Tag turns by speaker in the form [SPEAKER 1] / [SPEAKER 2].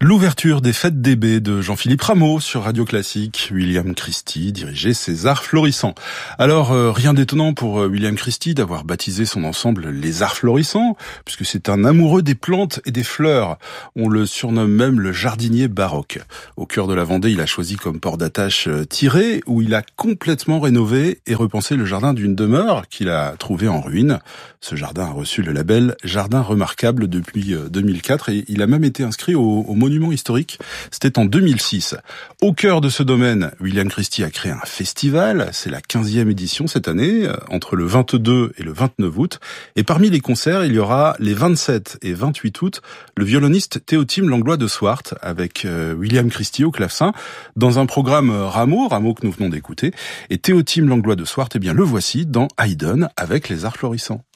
[SPEAKER 1] L'ouverture des Fêtes des Baies de Jean-Philippe Rameau sur Radio Classique. William Christie dirigeait ces arts florissants. Alors, rien d'étonnant pour William Christie d'avoir baptisé son ensemble les arts florissants, puisque c'est un amoureux des plantes et des fleurs. On le surnomme même le jardinier baroque. Au cœur de la Vendée, il a choisi comme port d'attache Tiré, où il a complètement rénové et repensé le jardin d'une demeure qu'il a trouvé en ruine. Ce jardin a reçu le label Jardin remarquable depuis 2004 et il a même été inscrit au monument historique. C'était en 2006. Au cœur de ce domaine, William Christie a créé un festival. C'est la 15e édition cette année, entre le 22 et le 29 août. Et parmi les concerts, il y aura les 27 et 28 août, le violoniste Théotime Langlois de Swart avec William Christie au clavecin dans un programme Rameau que nous venons d'écouter. Et Théotime Langlois de Swart, eh bien, le voici dans Haydn avec les arts florissants.